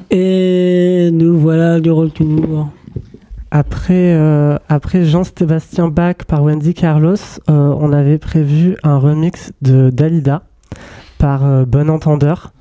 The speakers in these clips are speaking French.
Et nous voilà de retour. Après Jean-Sébastien Bach par Wendy Carlos, on avait prévu un remix de Dalida par Bon Entendeur.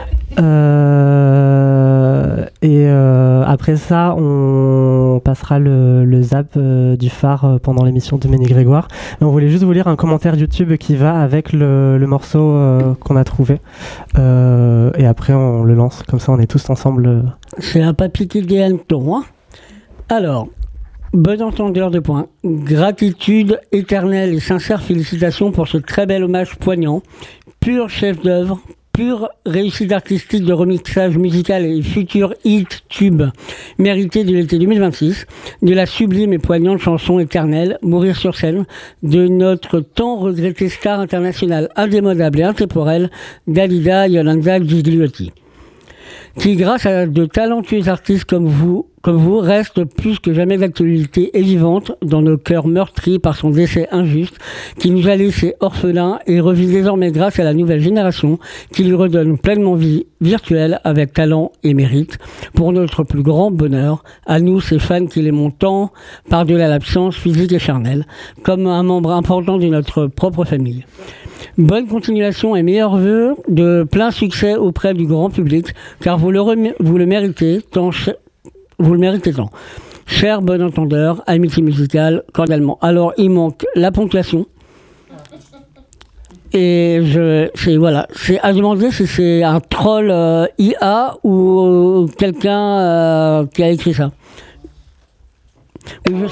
Après ça, on passera le zap du phare pendant l'émission de Ménie Grégoire. Et on voulait juste vous lire un commentaire YouTube qui va avec le morceau qu'on a trouvé. Et après, on le lance. Comme ça, on est tous ensemble. C'est un papier qui gagne ton. Alors, bon entendeur de points. Gratitude éternelle et sincère félicitations pour ce très bel hommage poignant. Pur chef d'œuvre. Pure réussite artistique de remixage musical et futur hit tube mérité de l'été 2026, de la sublime et poignante chanson éternelle, Mourir sur scène, de notre tant regrettée star internationale indémodable et intemporelle, Dalida Yolanda Gigliotti, qui grâce à de talentueux artistes comme vous, reste plus que jamais d'actualité et vivante dans nos cœurs meurtris par son décès injuste, qui nous a laissés orphelins et revit désormais grâce à la nouvelle génération, qui lui redonne pleinement vie virtuelle avec talent et mérite, pour notre plus grand bonheur, à nous ces fans qui l'aimons tant, par-delà l'absence physique et charnelle, comme un membre important de notre propre famille. Bonne continuation et meilleurs vœux de plein succès auprès du grand public, car vous le méritez tant. Vous le méritez tant. Cher bon entendeur, amitié musicale, cordialement. Alors, il manque la ponctuation. Et c'est à demander si c'est un troll IA ou quelqu'un qui a écrit ça. Oui,